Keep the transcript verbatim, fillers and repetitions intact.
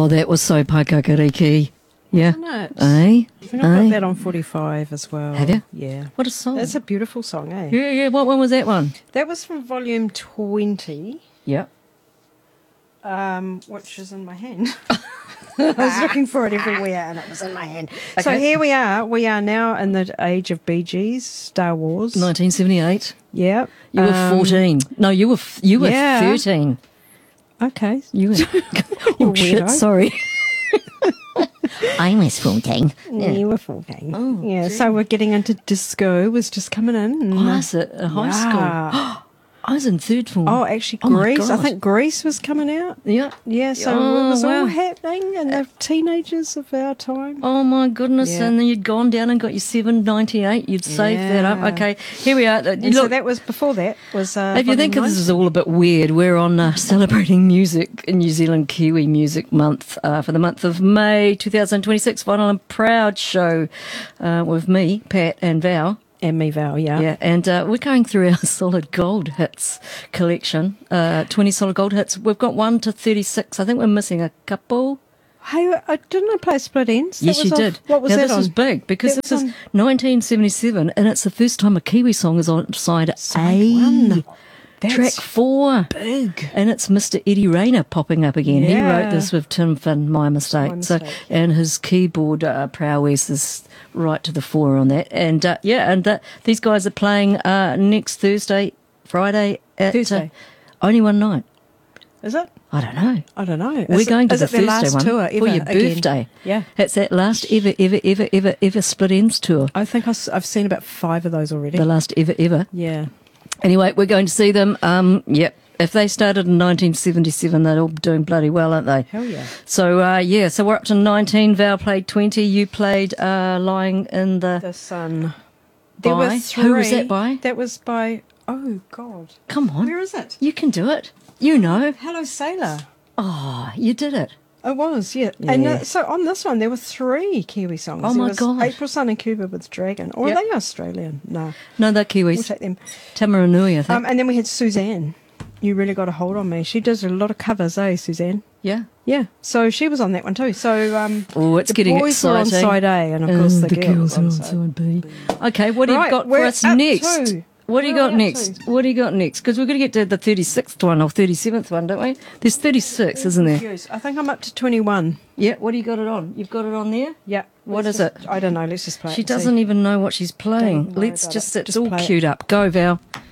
Oh, that was so Paikakariki. Yeah. Isn't it? Eh? I think I've Eh? got that on forty-five as well. Have you? Yeah. What a song. That's a beautiful song, eh? Yeah, yeah. What one was that one? That was from volume twenty, Yeah. um, which is in my hand. I was looking for it everywhere and it was in my hand. So Okay. here we are. We are now in the age of Bee Gees, Star Wars. nineteen seventy-eight. Yeah. You were Um, fourteen. No, you were f- you were yeah. thirteen. Okay. You were. You oh shit! weirdo. Sorry. I was fourteen. Yeah, you were fourteen. Oh, yeah, gee. so we're getting into disco. Was just coming in. And, I uh, was at uh, high yeah. school. I was in third form. Oh, actually, Oh my Grease. I God. think Grease was coming out. Yeah. Yeah, so Oh, it was wow. all happening in the teenagers of our time. Oh my goodness! Yeah. And then you'd gone down and got your seven ninety eight. You'd saved that up. Yeah. Okay, here we are. Uh, And Look, so that was before that was. Uh, if you think volume this is all a bit weird, we're on uh, celebrating music in New Zealand Kiwi Music Month uh, for the month of May twenty twenty-six. Final and Proud show uh, with me, Pat, and Val. nine. And me, Val, yeah. Yeah, and uh, we're going through our solid gold hits collection. Uh, twenty solid gold hits. We've got one to thirty-six. I think we're missing a couple. Hey, uh, didn't I play Split Ends? That Yes, was you off- did. What was now, that this on? was big because That this was is on- nineteen seventy-seven, and it's the first time a Kiwi song is on side, Side A. one. That's Track four. big. And it's Mister Eddie Rayner popping up again. He Yeah. wrote this with Tim Finn, My Mistake. My so, Mistake, and his keyboard uh, prowess is right to the fore on that. And uh, yeah, and uh, these guys are playing uh, next Thursday, Friday at Thursday. Uh, only one night. Is it? I don't know. I don't know. We're Is going it, to is the it their Thursday last one tour ever for your again? birthday. Yeah. It's that last ever, ever, ever, ever, ever Split Ends tour. I think I s- I've seen about five of those already. The last ever, ever. yeah. Anyway, we're going to see them. Um, yep. If they started in nineteen seventy-seven, they're all doing bloody well, aren't they? Hell yeah. So, uh, yeah, so we're up to nineteen. Val played twenty. You played uh, Lying in the... The Sun. There By? were three. Who was that by? That was by. Oh God. Come on. Where is it? You can do it. You know. Hello Sailor. Oh, you did it. It was, yeah. And Yeah. uh, so on this one, there were three Kiwi songs. Oh, There my was God. April Sun and Cuba with Dragon. Or Yep. are they Australian? No. No, they're We'll Kiwis. take them. Tamaranui, I think. Um, and then we had Suzanne. You really got a hold on me. She does a lot of covers, eh, Suzanne? yeah. Yeah. So she was on that one too. So um, Oh, it's the getting boys exciting. were on side A, and of course And the, girls, are on on side. side B. Okay, what do you Right, got for we're us up next? to- What do you where are got we up next? to? What do you got next? Because we're going to get to the thirty-sixth one or thirty-seventh one, don't we? There's thirty-six, isn't there? Confused. I think I'm up to twenty-one. Yeah, what do you got it on? You've got it on there? Yeah. What Let's is just- it? I don't know. Let's just play it She and see. doesn't even know what she's playing. Don't worry Let's about just, it. it's Just all play it. queued up. Go, Val.